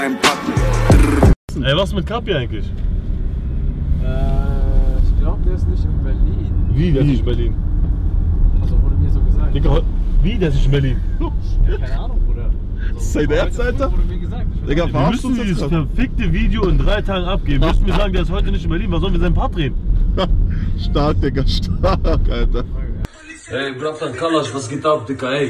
Ey, was mit Kapi eigentlich? Ich glaube, der ist nicht in Berlin. Wie, der ist nicht in Berlin? Also wurde mir so gesagt. Digga, wie, der ist nicht in Berlin? Ja, keine Ahnung, Bruder. Das ist dein Ernst, Alter? Wurde mir gesagt. Digga, Wir verarschst müssen uns dieses jetzt grad? verfickte Video in 3 Tagen abgeben. Müssen wir sagen, der ist heute nicht in Berlin. Was sollen wir seinen Part drehen? Stark, Digga, stark, Alter. Ey, Bratan Kalash, was geht ab, Digga, ey?